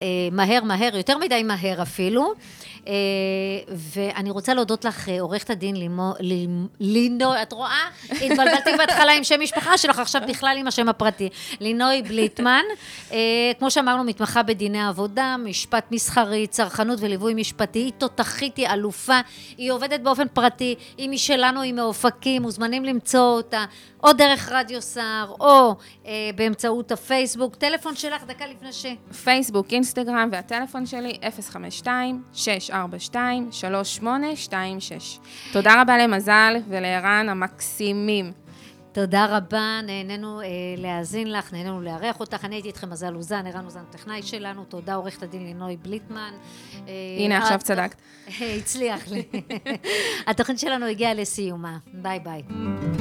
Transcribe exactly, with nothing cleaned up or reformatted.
מהר, מהר, יותר מדי מהר אפילו, ואני רוצה להודות לך, עורכת הדין לינוי, את רואה? התבלבלתי בהתחלה עם שם משפחה שלך, עכשיו בכלל עם השם הפרטי, לינוי בליטמן, כמו שאמרנו, מתמחה בדיני עבודה, משפט מסחרי, צרכנות וליווי משפטי, היא תותחית, היא אלופה, היא עובדת באופן פרטי, היא משלנו, היא מאופקים, מוזמנים למצוא אותה, או דרך רדיו סער, או באמצעות הפייסבוק, טלפון שלך, דקה לפני ש... פייסבוק, אינסטגרם, והטלפון שלי אפס חמש שתיים שש ארבע שתיים שלוש שמונה שתיים שש. תודה רבה למזל ולערן המקסימים. תודה רבה, נהנינו אה, להאזין לך, נהנינו לארח אותך, אני הייתי איתכם מזל אוזן, ערן אוזן טכנאי שלנו, תודה עורכת הדין לינוי בליטמן. אה, הנה עכשיו את... צדקת. הצליח לי. התוכן שלנו הגיע לסיומה, ביי ביי.